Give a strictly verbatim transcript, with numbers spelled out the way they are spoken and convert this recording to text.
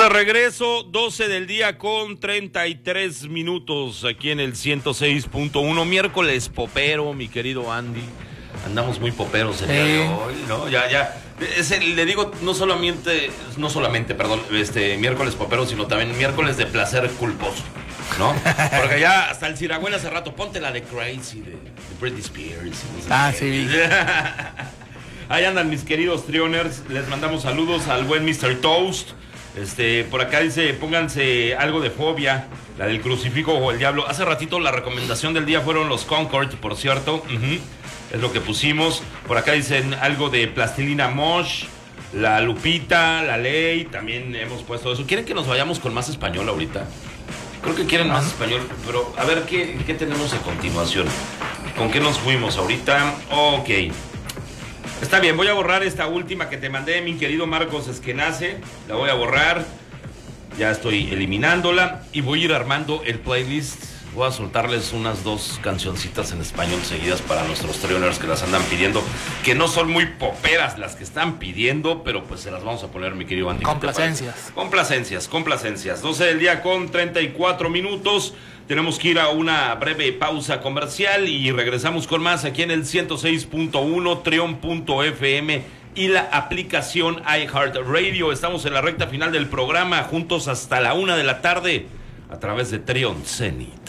regreso, doce del día con treinta y tres minutos aquí en el ciento seis punto uno, miércoles popero, mi querido Andy. Andamos muy poperos el día de hoy, ¿no? Ya, ya, es el, le digo, no solamente, no solamente, perdón, este, miércoles popero, sino también miércoles de placer culposo, ¿no? Porque ya hasta el Ciragüel hace rato, ponte la de Crazy, de, de Britney Spears. No sé ah, qué. sí. Ahí andan mis queridos Trioners, les mandamos saludos al buen mister Toast. Este, por acá dice, pónganse algo de Fobia, la del crucifijo o el diablo. Hace ratito la recomendación del día fueron los Concord, por cierto. Uh-huh. Es lo que pusimos. Por acá dicen algo de Plastilina Mosh, la Lupita, la Ley. También hemos puesto eso. ¿Quieren que nos vayamos con más español ahorita? Creo que quieren más español. Pero a ver, ¿qué, qué tenemos a continuación? ¿Con qué nos fuimos ahorita? Ok. Está bien, voy a borrar esta última que te mandé, mi querido Marcos Esquenace. La voy a borrar. Ya estoy eliminándola. Y voy a ir armando el playlist. Voy a soltarles unas dos cancioncitas en español seguidas para nuestros Trioners que las andan pidiendo. Que no son muy poperas las que están pidiendo, pero pues se las vamos a poner, mi querido Andy. Complacencias. Complacencias, complacencias. doce del día con treinta y cuatro minutos. Tenemos que ir a una breve pausa comercial y regresamos con más aquí en el ciento seis punto uno, Trion punto F M y la aplicación iHeartRadio. Estamos en la recta final del programa, juntos hasta la una de la tarde a través de Trion Zenit.